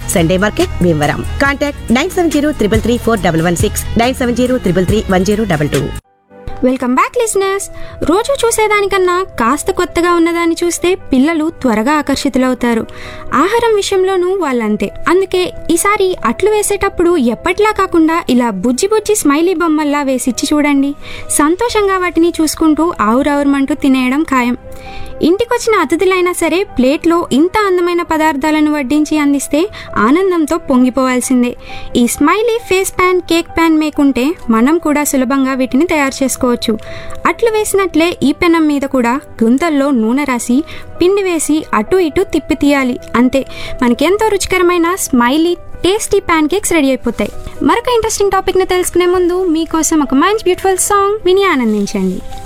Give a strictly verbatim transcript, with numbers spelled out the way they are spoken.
Sunday market, Bhimavaram. Contact nine seven zero triple three four double one six, nine seven zero triple three one zero double two. Welcome back listeners. రోజు చూసేదానికన్నా కాస్త కొత్తగా ఉన్నదాన్ని చూస్తే పిల్లలు త్వరగా ఆకర్షితులవుతారు. ఆహారం విషయంలోనూ వాళ్ళంతే. అందుకే ఈసారి అట్లు వేసేటప్పుడు ఎప్పటిలా కాకుండా ఇలా బుజ్జి బుజ్జి స్మైలీ బొమ్మల్లా వేసిచ్చి చూడండి. సంతోషంగా వాటిని చూసుకుంటూ ఆవురావురమంటూ తినేయడం ఖాయం. ఇంటికొచ్చిన అతిథులైనా సరే ప్లేట్లో ఇంత అందమైన పదార్థాలను వడ్డించి అందిస్తే ఆనందంతో పొంగిపోవాల్సిందే. ఈ smiley face pan, cake pan మేకుంటే మనం కూడా సులభంగా వీటిని తయారు చేసుకోవచ్చు. అట్లు వేసినట్లే ఈ పెనం మీద కూడా గుంతల్లో నూనె రాసి పిండి వేసి అటు ఇటు తిప్పి తీయాలి. అంతే, మనకెంతో రుచికరమైన smiley tasty pan cakes ready అయిపోతాయి. మరొక ఇంట్రెస్టింగ్ టాపిక్ని తెలుసుకునే ముందు మీకోసం ఒక మంచి బ్యూటిఫుల్ సాంగ్ విని ఆనందించండి.